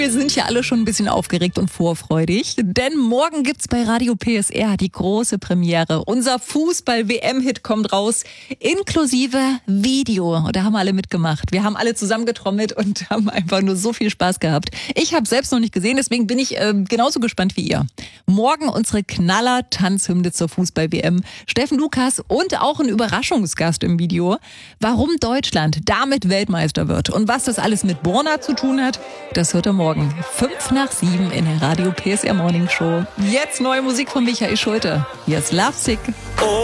wir sind ja alle schon ein bisschen aufgeregt und vorfreudig, denn morgen gibt's bei Radio PSR die große Premiere. Unser Fußball-WM-Hit kommt raus, inklusive Video. Und da haben alle mitgemacht. Wir haben alle zusammengetrommelt und haben einfach nur so viel Spaß gehabt. Ich habe selbst noch nicht gesehen, deswegen bin ich genauso gespannt wie ihr. Morgen unsere Knaller-Tanzhymne zur Fußball-WM. Steffen Lukas und auch ein Überraschungsgast im Video. Warum Deutschland damit Weltmeister wird und was das alles mit Borna zu tun hat, das hört ihr morgen 5:05 in der Radio PSR Morning Show. Jetzt neue Musik von Michael Schulte. Hier ist Lovesick.